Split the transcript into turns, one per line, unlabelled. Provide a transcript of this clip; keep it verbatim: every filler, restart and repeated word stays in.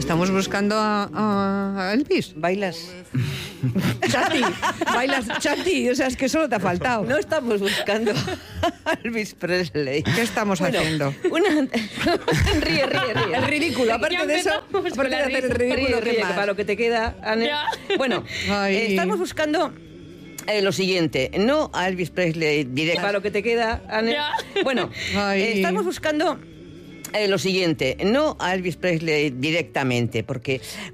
Estamos buscando a, a Elvis.
¿Bailas?
Chati, bailas Chati, o sea, es que solo te ha faltado.
No estamos buscando a Elvis Presley.
¿Qué estamos
Bueno,
haciendo?
Una... ríe, ríe, ríe.
El ridículo, aparte
Ya
de eso,
empezamos
aparte
con
de
la
hacer el
risa.
ridículo,
Ríe,
¿qué
ríe,
más?
que para lo que te queda, Anne.
Ya.
Bueno,
Ay.
eh, estamos buscando eh, lo siguiente, no a Elvis Presley directo. Para lo que te queda, Anne.
Ya.
Bueno,
Ay.
eh, estamos buscando eh, lo siguiente, no a Elvis Presley directamente, porque